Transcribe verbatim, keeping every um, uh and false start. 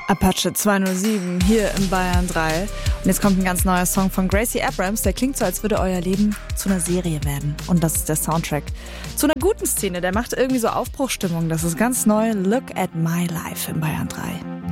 Apache zweihundertsieben hier in Bayern drei. Und jetzt kommt ein ganz neuer Song von Gracie Abrams. Der klingt so, als würde euer Leben zu einer Serie werden. Und das ist der Soundtrack zu einer guten Szene. Der macht irgendwie so Aufbruchstimmung. Das ist ganz neu. Look at my life in Bayern drei.